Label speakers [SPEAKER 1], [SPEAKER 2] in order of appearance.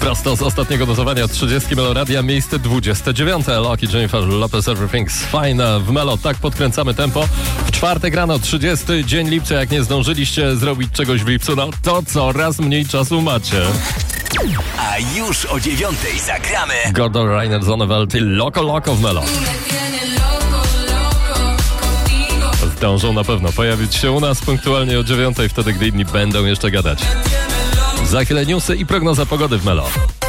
[SPEAKER 1] Prosto z ostatniego notowania 30 Meloradia, miejsce 29. Loki, Jennifer Lopez, Everything's Fine w Melo. Tak podkręcamy tempo. W czwartek rano, 30 dzień lipca. Jak nie zdążyliście zrobić czegoś w lipcu, no to coraz mniej czasu macie.
[SPEAKER 2] A już o 9 zagramy
[SPEAKER 1] Gordon Reiner, Zonneveld i Loco Loco w Melo. Zdążą na pewno pojawić się u nas punktualnie o 9, wtedy gdy inni będą jeszcze gadać. Za chwilę newsy i prognoza pogody w Melo.